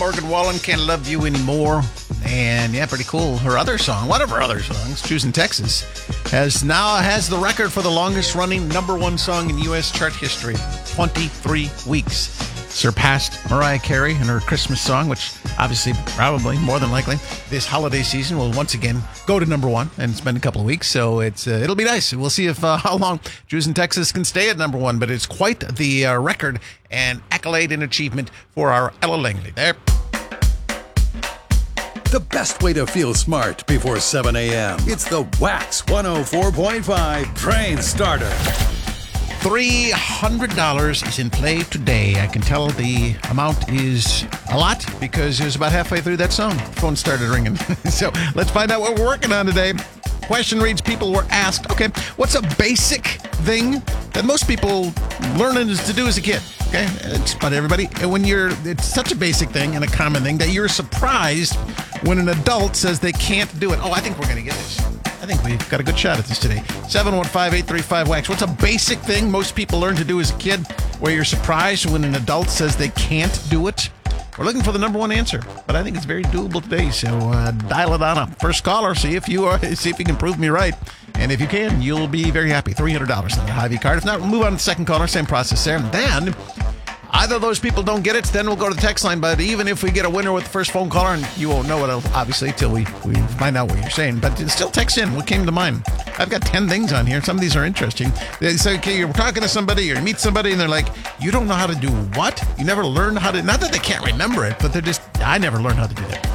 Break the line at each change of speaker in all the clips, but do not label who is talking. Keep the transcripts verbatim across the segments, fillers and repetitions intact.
Morgan Wallen, Can't Love You Anymore. And yeah, pretty cool. Her other song, one of her other songs, Choosing Texas, has now has the record for the longest running number one song in U S chart history, twenty-three weeks. Surpassed Mariah Carey and her Christmas song, which obviously, probably, more than likely, this holiday season will once again go to number one, and it's been a couple of weeks, so it's uh, it'll be nice. We'll see if uh, how long Choosing Texas can stay at number one, but it's quite the uh, record and accolade and achievement for our Ella Langley there.
The best way to feel smart before seven a.m. It's the Wax one oh four point five Train Starter.
three hundred dollars is in play today. I can tell the amount is a lot because it was about halfway through that song. The phone started ringing. So let's find out what we're working on today. Question reads, people were asked, okay, what's a basic thing that most people learn to do as a kid? Okay, it's about everybody. And when you're, it's such a basic thing and a common thing that you're surprised when an adult says they can't do it. Oh, I think we're going to get this. I think we've got a good shot at this today. seven one five, eight three five, wax. What's a basic thing most people learn to do as a kid where you're surprised when an adult says they can't do it? We're looking for the number one answer, but I think it's very doable today, so uh, dial it on up. First caller, see if you are, see if you can prove me right. And if you can, you'll be very happy. three hundred dollars on the Hy-Vee card. If not, we'll move on to the second caller. Same process there. And then either of those people don't get it, then we'll go to the text line. But even if we get a winner with the first phone caller, and you won't know it, obviously, till we, we find out what you're saying. But still text in what came to mind. I've got ten things on here. Some of these are interesting. They say, okay, you're talking to somebody or you meet somebody, and they're like, you don't know how to do what? You never learned how to, not that they can't remember it, but they're just, I never learned how to do that.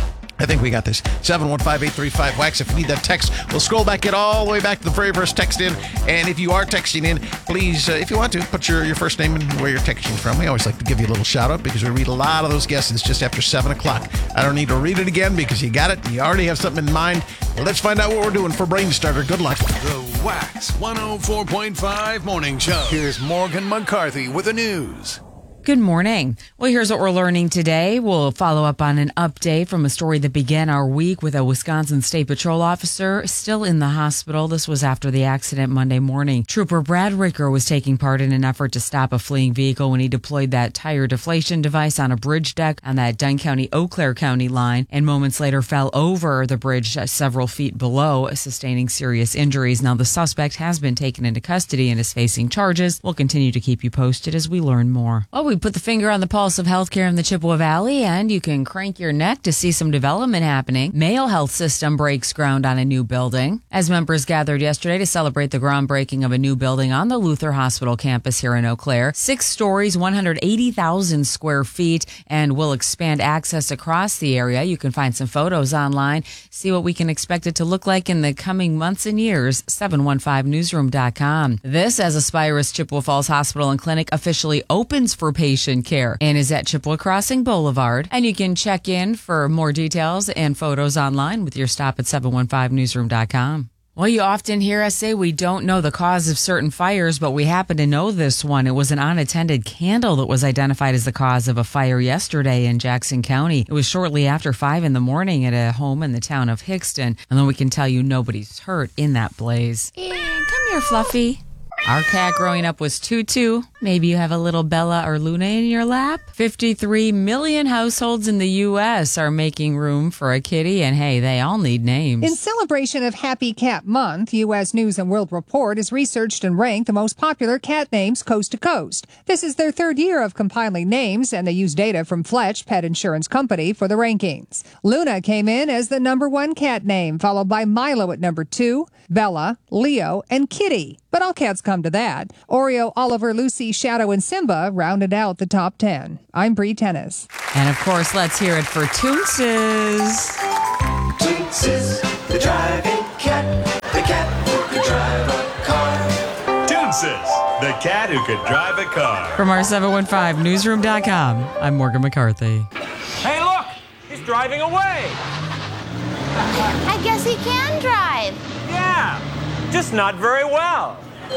I think we got this. seven one five, eight three five, wax. If you need that text, we'll scroll back, get all the way back to the very first text in. And if you are texting in, please, uh, if you want to, put your, your first name and where you're texting from. We always like to give you a little shout out because we read a lot of those guesses just after seven o'clock. I don't need to read it again because you got it. You already have something in mind. Well, let's find out what we're doing for Brain Starter. Good luck.
The Wax one oh four point five Morning Show. Here's Morgan McCarthy with the news.
Good morning. Well, here's what we're learning today. We'll follow up on an update from a story that began our week with a Wisconsin State Patrol officer still in the hospital. This was after the accident Monday morning. Trooper Brad Ricker was taking part in an effort to stop a fleeing vehicle when he deployed that tire deflation device on a bridge deck on that Dunn County-Eau Claire County line, and moments later fell over the bridge several feet below, sustaining serious injuries. Now, the suspect has been taken into custody and is facing charges. We'll continue to keep you posted as we learn more. Well, we put the finger on the pulse of healthcare in the Chippewa Valley, and you can crank your neck to see some development happening. Mayo Health System breaks ground on a new building. As members gathered yesterday to celebrate the groundbreaking of a new building on the Luther Hospital campus here in Eau Claire. Six stories, one hundred eighty thousand square feet, and will expand access across the area. You can find some photos online, see what we can expect it to look like in the coming months and years. seven one five newsroom dot com. This as Aspirus Chippewa Falls Hospital and Clinic officially opens for patient care and is at Chippewa Crossing Boulevard. And you can check in for more details and photos online with your stop at seven one five newsroom dot com. Well, you often hear us say we don't know the cause of certain fires, but we happen to know this one. It was an unattended candle that was identified as the cause of a fire yesterday in Jackson County. It was shortly after five in the morning at a home in the town of Hickston. And then we can tell you nobody's hurt in that blaze. And come here, Fluffy. Our cat growing up was Tutu. Maybe you have a little Bella or Luna in your lap. fifty-three million households in the U S are making room for a kitty, and hey, they all need names.
In celebration of Happy Cat Month, U S News and World Report has researched and ranked the most popular cat names coast to coast. This is their third year of compiling names, and they use data from Fletch Pet Insurance Company for the rankings. Luna came in as the number one cat name, followed by Milo at number two, Bella, Leo, and Kitty. But all cats come to that. Oreo, Oliver, Lucy, Shadow, and Simba rounded out the top ten. I'm Bree Tennis.
And of course, let's hear it for Toonses.
Toonses, the driving cat, the cat who could drive a car.
Toonses, the cat who could drive a car.
From our seven one five newsroom dot com, I'm Morgan McCarthy.
Hey, look! He's driving away!
I guess he can drive.
Yeah, just not very well.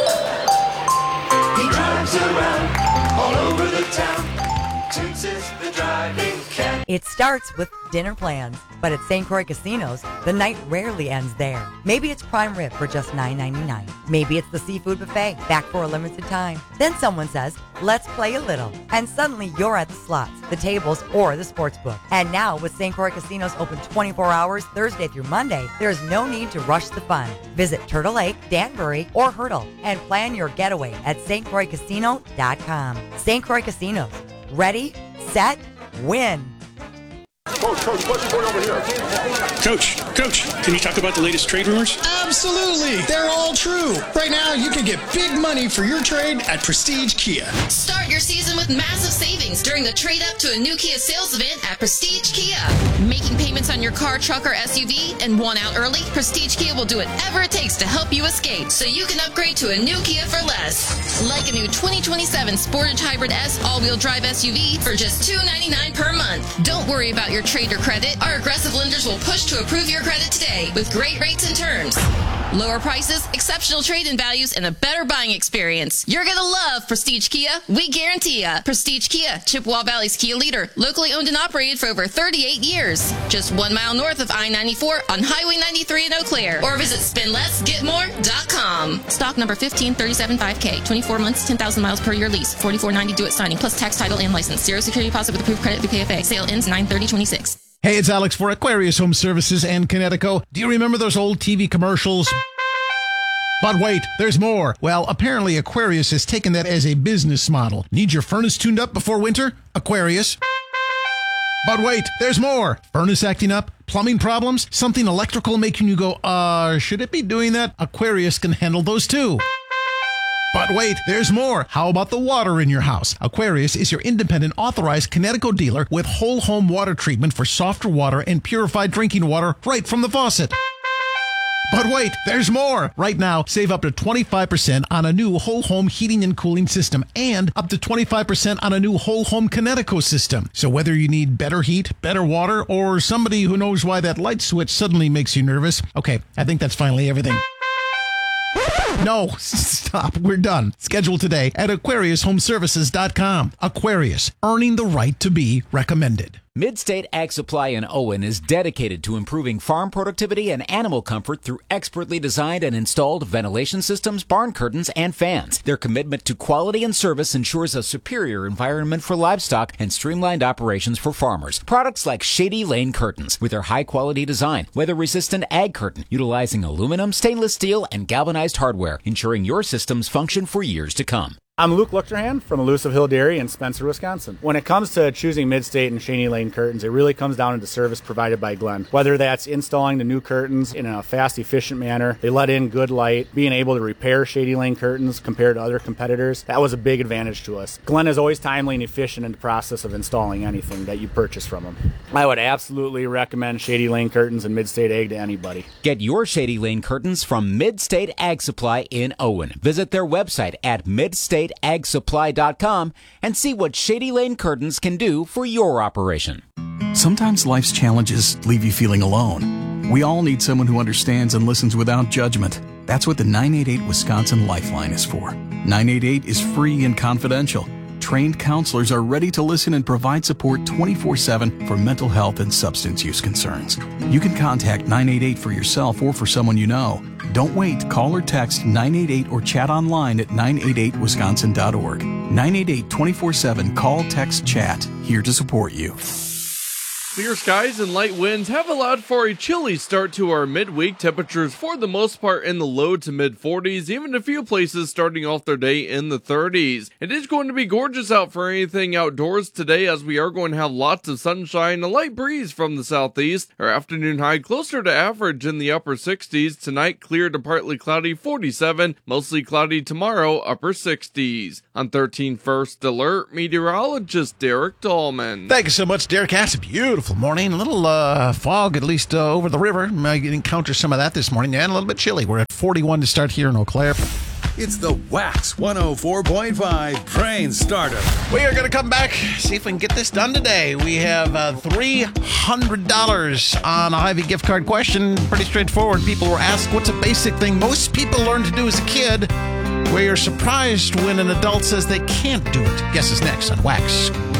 He drives around all over the town. Toonses, the driving cat.
It starts with dinner plans, but at Saint Croix Casinos, the night rarely ends there. Maybe it's prime rib for just nine ninety-nine. Maybe it's the seafood buffet, back for a limited time. Then someone says, let's play a little. And suddenly you're at the slots, the tables, or the sports book. And now with Saint Croix Casinos open twenty-four hours, Thursday through Monday, there's no need to rush the fun. Visit Turtle Lake, Danbury, or Hurdle and plan your getaway at S T Croix Casino dot com. Saint Croix Casinos. Ready, set, win.
Coach, Coach, what's going over here?
Coach, Coach, can you talk about the latest trade rumors?
Absolutely. They're all true. Right now, you can get big money for your trade at Prestige Kia.
Start your season with massive savings during the trade up to a new Kia sales event at Prestige Kia. Making payments on your car, truck, or S U V and want out early? Prestige Kia will do whatever it takes to help you escape so you can upgrade to a new Kia for less. Like a new twenty twenty-seven Sportage Hybrid S all-wheel drive S U V for just two ninety-nine per month. Don't worry about your trade or credit. Our aggressive lenders will push to approve your credit today with great rates and terms. Lower prices, exceptional trade-in values, and a better buying experience. You're going to love Prestige Kia. We guarantee ya. Prestige Kia, Chippewa Valley's Kia leader, locally owned and operated for over thirty-eight years. Just one mile north of I ninety-four on Highway ninety-three in Eau Claire. Or visit spend less get more dot com. Stock number fifteen thirty-seven five K, twenty-four months, ten thousand miles per year lease, forty-four ninety due at signing, plus tax, title, and license. Zero security deposit with approved credit through K F A. Sale ends nine thirty twenty-six.
Hey, it's Alex for Aquarius Home Services and Connecticut. Do you remember those old T V commercials? But wait, there's more. Well, apparently Aquarius has taken that as a business model. Need your furnace tuned up before winter? Aquarius. But wait, there's more. Furnace acting up? Plumbing problems? Something electrical making you go, uh, should it be doing that? Aquarius can handle those too. But wait, there's more. How about the water in your house? Aquarius is your independent authorized Connecticut dealer with whole home water treatment for softer water and purified drinking water right from the faucet. But wait, there's more. Right now, save up to twenty-five percent on a new whole home heating and cooling system and up to twenty-five percent on a new whole home Connecticut system. So whether you need better heat, better water, or somebody who knows why that light switch suddenly makes you nervous. Okay, I think that's finally everything. No, stop. We're done. Schedule today at Aquarius Home Services dot com. Aquarius, earning the right to be recommended.
Midstate Ag Supply in Owen is dedicated to improving farm productivity and animal comfort through expertly designed and installed ventilation systems, barn curtains, and fans. Their commitment to quality and service ensures a superior environment for livestock and streamlined operations for farmers. Products like Shady Lane Curtains, with their high-quality design, weather-resistant ag curtain, utilizing aluminum, stainless steel, and galvanized hardware, ensuring your systems function for years to come.
I'm Luke Luchterhand from Elusive Hill Dairy in Spencer, Wisconsin. When it comes to choosing Midstate and Shady Lane curtains, it really comes down to the service provided by Glenn. Whether that's installing the new curtains in a fast, efficient manner, they let in good light, being able to repair Shady Lane curtains compared to other competitors, that was a big advantage to us. Glenn is always timely and efficient in the process of installing anything that you purchase from him. I would absolutely recommend Shady Lane curtains and Midstate Ag to anybody.
Get your Shady Lane curtains from Midstate Ag Supply in Owen. Visit their website at midstate ag supply dot com and see what Shady Lane Curtains can do for your operation.
Sometimes life's challenges leave you feeling alone. We all need someone who understands and listens without judgment. That's what the nine eight eight Wisconsin Lifeline is for. nine eight eight is free and confidential. Trained counselors are ready to listen and provide support twenty-four seven for mental health and substance use concerns. You can contact nine eight eight for yourself or for someone you know. Don't wait. Call or text nine eight eight or chat online at nine eight eight wisconsin dot org. nine eight eight twenty-four seven Call, text, chat. Here to support you.
Clear skies and light winds have allowed for a chilly start to our midweek. Temperatures for the most part in the low to mid forties, even a few places starting off their day in the thirties. It is going to be gorgeous out for anything outdoors today, as we are going to have lots of sunshine, a light breeze from the southeast. Our afternoon high closer to average in the upper sixties. Tonight clear to partly cloudy, forty-seven, mostly cloudy tomorrow, upper sixties. On thirteen First Alert, meteorologist Derek Dahlman.
Thank you so much, Derek. That's beautiful. Morning, a little uh, fog at least uh, over the river. I encountered some of that this morning, and a little bit chilly. We're at forty-one to start here in Eau Claire.
It's the Wax one oh four point five Train Starter.
We are going to come back, see if we can get this done today. We have uh, three hundred dollars on a Hy-Vee gift card question. Pretty straightforward. People were asked, what's a basic thing most people learn to do as a kid, where you're surprised when an adult says they can't do it? Guess is next on Wax